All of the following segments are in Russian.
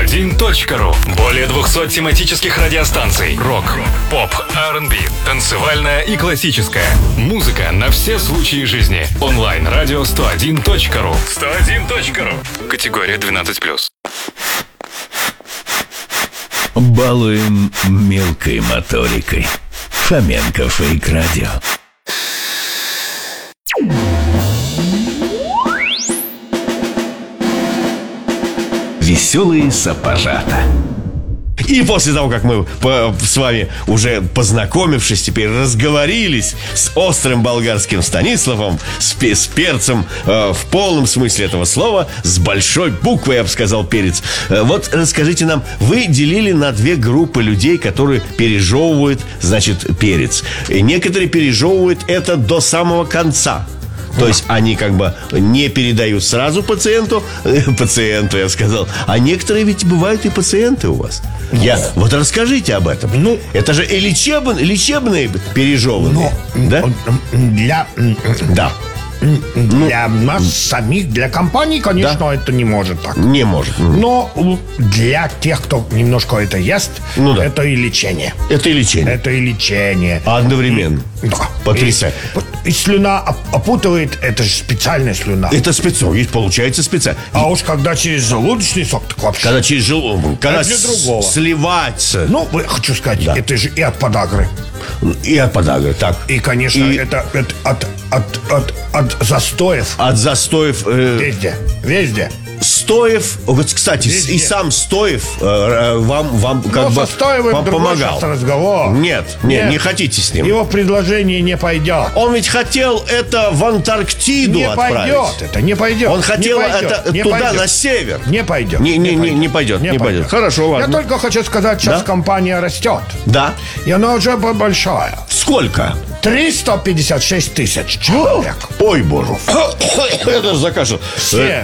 101.ru. Более 200 тематических радиостанций. Рок, поп, R&B, танцевальная и классическая. Музыка на все случаи жизни. Онлайн-радио 101.ru. 101.ru. Категория 12+. Балуем мелкой моторикой. Фоменко Фейк Радио. Веселые сапожата. И после того, как мы с вами уже познакомившись, теперь разговорились с острым болгарским Станиславом, с перцем в полном смысле этого слова, с большой буквой, я бы сказал, перец. Вот расскажите нам, вы делили на две группы людей, которые пережевывают, значит, перец. И некоторые пережевывают это до самого конца. То есть они как бы не передают сразу пациенту, я сказал. А некоторые ведь бывают и пациенты у вас. Вот расскажите об этом. Это же и лечебные пережеванные. Да? Для нас самих, для компании, конечно, это не может так. Не может. Но для тех, кто немножко это ест, это и лечение. Это и лечение. Это и лечение. Одновременно. Да. Потрясающе. И слюна опутывает, это же специальная слюна. Это специально, получается специально. А уж когда через желудочный сок, так вообще. Когда через желудок, когда для другого. Сливается. Хочу сказать, это же и от подагры. И от подагры, так. И, конечно, это от застоев. От застоев. Везде. Стоев, вот, кстати, везде. И сам Стоев вам как бы вам помогал. Разговор. Нет, не хотите с ним. Его предложение не пойдет. Он ведь хотел это в Антарктиду отправить. Не пойдет. Он хотел это туда, на север. Не пойдет. Не пойдет. Хорошо, ладно. Я только хочу сказать, сейчас компания растет. Да. И она уже большая. Сколько? 356 тысяч человек. Ой, боже. Это же закашлял. Все.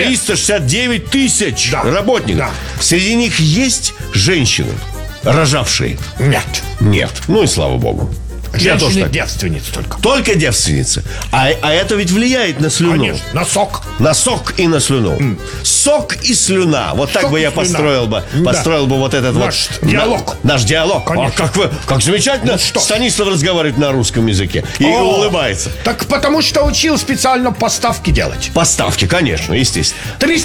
369 тысяч работников. Да. Среди них есть женщины, рожавшие? Нет. Ну и слава богу. Женщины-девственницы только. Только девственницы. А это ведь влияет на слюну. Конечно, на сок. На сок и на слюну. Сок и слюна. Вот так бы я построил бы вот этот наш диалог. Наш диалог. Конечно. Как замечательно Станислав разговаривает на русском языке. И улыбается. Так потому что учил специально поставки делать. Поставки, конечно, естественно.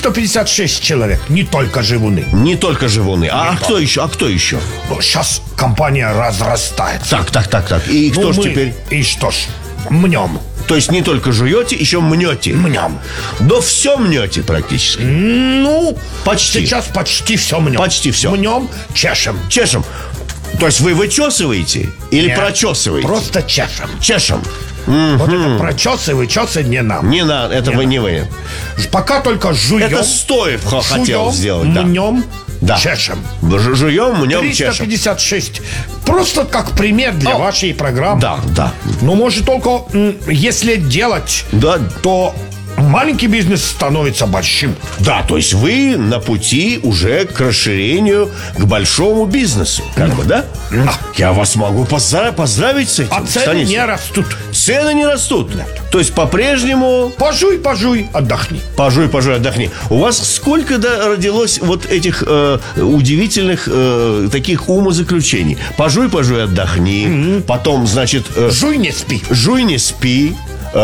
356 человек. Не только живуны. Не только живуны. А кто еще? Сейчас компания разрастается. Так. И кто ж теперь? И что ж, мнем. То есть не только жуете, еще мнете. Мнем. Да все мнете практически. Почти. Сейчас почти все мнем. Почти все. Мнем, чешем. То есть вы вычесываете или прочесываете? Просто чешем. Вот это вычесывать не нам. Не надо, это вы не вы. Пока только жуем. Это Стоев хотел сделать. Мнем. Да. Чешем. Жуем, мнем, 356. Просто как пример для вашей программы. Да. Но может только если делать, то маленький бизнес становится большим. Да, то есть вы на пути уже к расширению, к большому бизнесу. Да? Я вас могу поздравить с этим. А цены не растут. Цены не растут. Нет. То есть по-прежнему... Пожуй, отдохни. Пожуй, отдохни. У вас сколько родилось вот этих удивительных таких умозаключений? Пожуй, отдохни. Потом, значит... Жуй, не спи.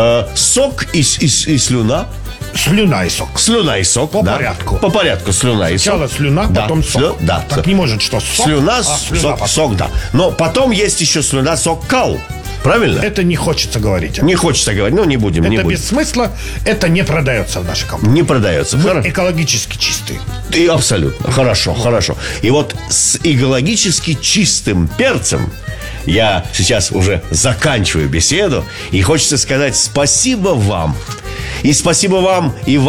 Сок и слюна. Слюна и сок. По порядку. По порядку слюна и сок. Сначала слюна, потом сок. Так не может, что сок. Слюна, сок, да. Но потом есть еще слюна, сок, кал. Правильно? Это не хочется говорить. Не хочется говорить, не будем. Это без смысла, это не продается в нашей компании. Не продается. Мы экологически чистые. И абсолютно. Хорошо. И вот с экологически чистым перцем я сейчас уже заканчиваю беседу. И хочется сказать спасибо вам. И спасибо вам, и